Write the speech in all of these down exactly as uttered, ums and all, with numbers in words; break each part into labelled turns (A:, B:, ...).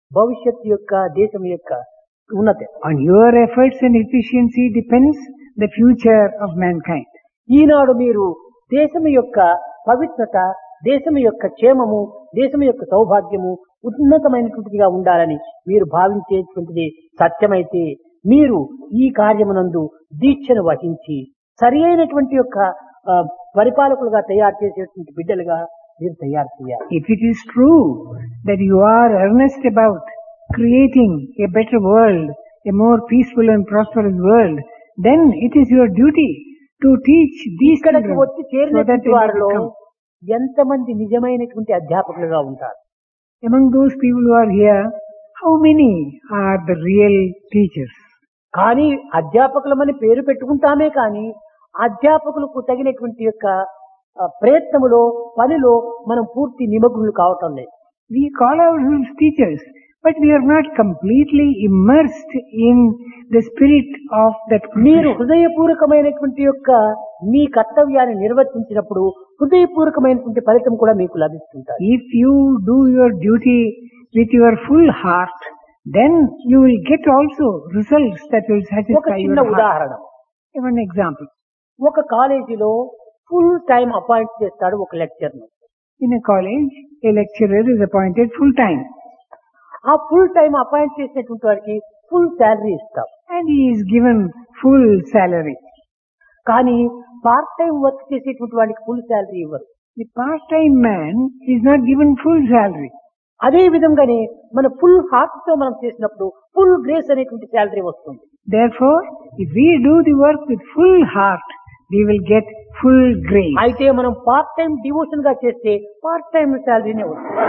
A: భవిష్యత్తు యొక్క దేశం యొక్క ఉన్నతి.
B: On your efforts and efficiency depends the future of mankind.
A: ఈనాడు మీరు దేశం యొక్క పవిత్రత, దేశం యొక్క క్షేమము, దేశం యొక్క సౌభాగ్యము ఉన్నతమైనటువంటిదిగా ఉండాలని మీరు భావించేటువంటిది సత్యమైతే మీరు ఈ కార్యమునందు దీక్షను వహించి సరి అయినటువంటి యొక్క ఆ, పరిపాలకులుగా తయారు చేసేటువంటి బిడ్డలుగా మీరు తయారు చేయాలి.
B: If it is true that you are earnest about creating a better world, a more peaceful and prosperous world, then it is your duty to teach these
A: ఇక్కడికి
B: children
A: వచ్చి
B: so that
A: చేరినటువంటి
B: they may
A: వారిలో
B: become.
A: ఎంతమంది నిజమైనటువంటి అధ్యాపకులుగా ఉంటారు?
B: Among those people who are here, how many are the real teachers?
A: కానీ అధ్యాపకులమని పేరు పెట్టుకుంటామే కానీ అధ్యాపకులకు తగినటువంటి యొక్క ఆ, ప్రయత్నములో పనిలో మనం పూర్తి నిమగ్నులు కావటం లేదు.
B: We call ourselves teachers, but we are not completely immersed in the spirit of that
A: మీరు
B: profession.
A: హృదయపూర్వకమైనటువంటి యొక్క మీ కర్తవ్యాన్ని నిర్వర్తించినప్పుడు హృదయపూర్వకమైనటువంటి ఫలితం కూడా మీకు లభిస్తుంటారు.
B: If you do your duty with your full heart, then you will get also results that will
A: ఒక
B: satisfy
A: చిన్న
B: your heart.
A: ఉదాహరణ,
B: One example.
A: ఒక కాలేజీలో ఫుల్ టైం అపాయింట్ చేస్తాడు ఒక లెక్చర్ ను.
B: In a college, a lecturer is appointed full time
A: ఆ full time appoint చేసినటువంటి వారికి ఫుల్ శాలరీ ఇస్తాం.
B: and he is given full salary.
A: కానీ పార్ట్ టైం వర్క్ చేసేటువంటి వాడికి ఫుల్ శాలరీ ఇవ్వరు.
B: The part-time man is not given full salary.
A: అదే విధంగానే మన ఫుల్ హార్ట్ తో మనం చేసినప్పుడు ఫుల్ గ్రేస్ అనేటువంటి శాలరీ వస్తుంది.
B: Therefore, if we do the work with full heart, we will get full grace.
A: అయితే మనం పార్ట్ టైం డివోషన్ గా చేస్తే పార్ట్ టైం శాలరీనే వస్తుంది.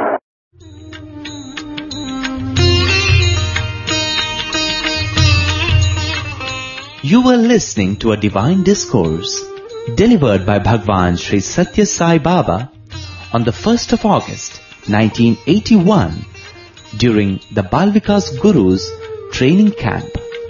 C: You were listening to a divine discourse delivered by Bhagwan Sri Satya Sai Baba on the first of August nineteen eighty-one during the Balvikas Guru's training camp.